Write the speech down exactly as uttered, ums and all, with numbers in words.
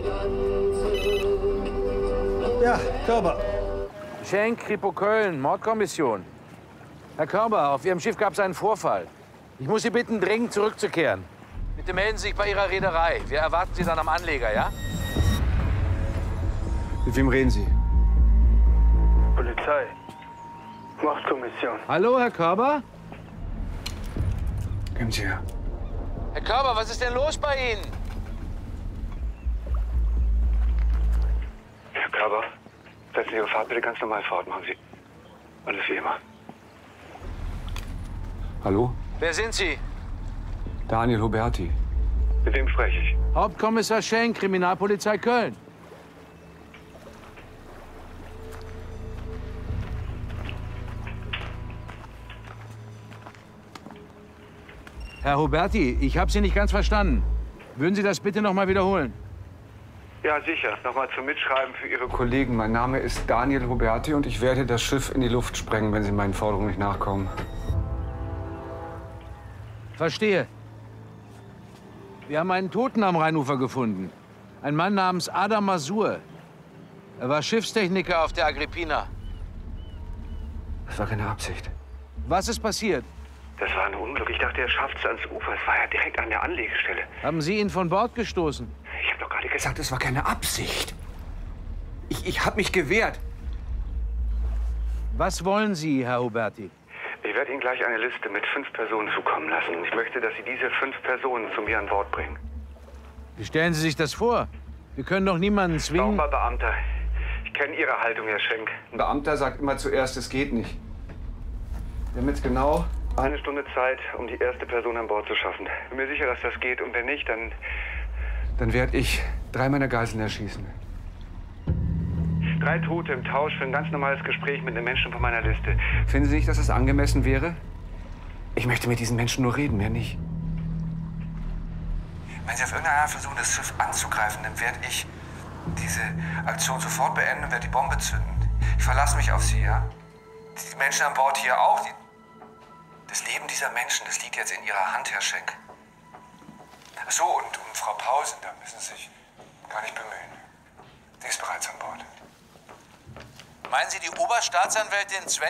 Ja, Körber. Schenk, Kripo Köln, Mordkommission. Herr Körber, auf Ihrem Schiff gab es einen Vorfall. Ich muss Sie bitten, dringend zurückzukehren. Bitte melden Sie sich bei Ihrer Reederei. Wir erwarten Sie dann am Anleger, ja? Mit wem reden Sie? Polizei. Mordkommission. Hallo, Herr Körber? Kommen Sie her. Herr Körber, was ist denn los bei Ihnen? Herr Körber, setzen Sie Ihre Fahrt bitte ganz normal fort. Machen Sie alles wie immer. Hallo? Wer sind Sie? Daniel Huberti. Mit wem spreche ich? Hauptkommissar Schenk, Kriminalpolizei Köln. Herr Huberti, ich habe Sie nicht ganz verstanden. Würden Sie das bitte noch mal wiederholen? Ja, sicher. Nochmal zum Mitschreiben für Ihre Kollegen. Kollegen, mein Name ist Daniel Huberti und ich werde das Schiff in die Luft sprengen, wenn Sie meinen Forderungen nicht nachkommen. Verstehe. Wir haben einen Toten am Rheinufer gefunden. Ein Mann namens Adam Masur. Er war Schiffstechniker auf der Agrippina. Das war keine Absicht. Was ist passiert? Das war ein Unglück. Ich dachte, er schafft es ans Ufer. Es war ja direkt an der Anlegestelle. Haben Sie ihn von Bord gestoßen? Ich habe doch gerade Ich gesagt... sagte, es war keine Absicht. Ich, ich habe mich gewehrt. Was wollen Sie, Herr Huberti? Ich werde Ihnen gleich eine Liste mit fünf Personen zukommen lassen. Und ich möchte, dass Sie diese fünf Personen zu mir an Bord bringen. Wie stellen Sie sich das vor? Wir können doch niemanden zwingen. Sauber, Beamter. Ich kenne Ihre Haltung, Herr Schenk. Ein Beamter sagt immer zuerst, es geht nicht. Wir haben jetzt genau... Eine Stunde Zeit, um die erste Person an Bord zu schaffen. Bin mir sicher, dass das geht. Und wenn nicht, dann... Dann werde ich drei meiner Geiseln erschießen. Drei Tote im Tausch für ein ganz normales Gespräch mit einem Menschen von meiner Liste. Finden Sie nicht, dass das angemessen wäre? Ich möchte mit diesen Menschen nur reden, mehr nicht. Wenn Sie auf irgendeine Art versuchen, das Schiff anzugreifen, dann werde ich diese Aktion sofort beenden und werde die Bombe zünden. Ich verlasse mich auf Sie, ja? Die Menschen an Bord hier auch. Die das Leben dieser Menschen, das liegt jetzt in Ihrer Hand, Herr Schenk. Ach so, und um Frau Pausen, da müssen Sie sich gar nicht bemühen. Sie ist bereits an Bord. Meinen Sie die Oberstaatsanwältin Sven